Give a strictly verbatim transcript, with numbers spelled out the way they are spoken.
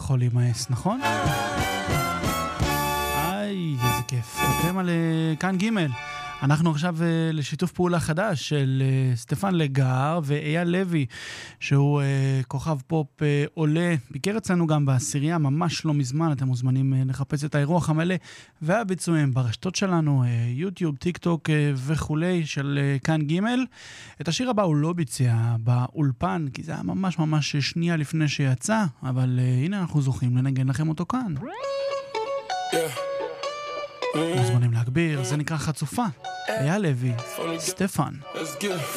יכול להימאס, נכון? איי, איזה כיף. אתם על כאן ג'. אנחנו עכשיו לשיתוף פעולה חדש של סטפן לגר ואייל לוי, שהוא כוכב פופ עולה, ביקר אצלנו גם בעשירייה, ממש לא מזמן, אתם מוזמנים לחפש את האירוח המלא והביצועים ברשתות שלנו, יוטיוב, טיק טוק וכולי, של כאן ג'. את השיר הבא הוא לא ביצע באולפן, כי זה היה ממש ממש שנייה לפני שיצא, אבל הנה אנחנו זוכים לנגן לכם אותו כאן. Yeah. מוזמנים להגביר, זה נקרא חצופה. אייל לוי, סטפן. Let's get it.